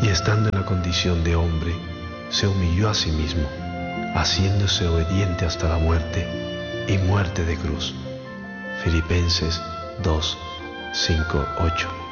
y estando en la condición de hombre, se humilló a sí mismo, haciéndose obediente hasta la muerte y muerte de cruz. Filipenses 2, 5, 8.